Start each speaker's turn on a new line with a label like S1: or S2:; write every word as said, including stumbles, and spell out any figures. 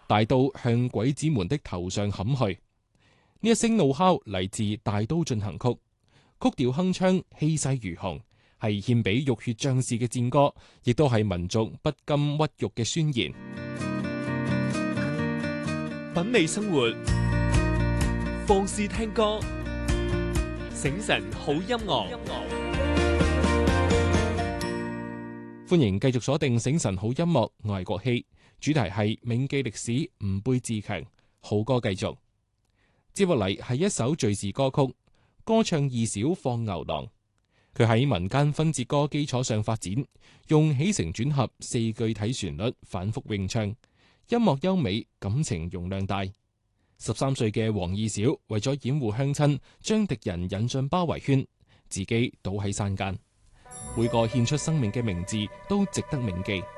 S1: 大刀向鬼子們的頭上砍去。呢一聲怒吼嚟自《大刀進行曲》，曲調鏗鏘，氣勢如虹，係獻俾浴血將士嘅戰歌，亦都係民族不甘屈辱嘅宣言。
S2: 品味生活，放肆聽歌，醒神好音樂。
S1: 歡迎繼續鎖定醒神好音樂，我係國希，主題係銘記歷史，吾輩自強。好歌繼續，接落嚟係一首敘事歌曲，歌唱二小放牛郎。佢喺民間分節歌基礎上發展，用起承轉合四句體旋律反覆詠唱，音樂優美，感情容量大。十三歲嘅黃二小為咗掩護鄉親，將敵人引進包圍圈，自己倒喺山間。每個獻出生命嘅名字都值得銘記。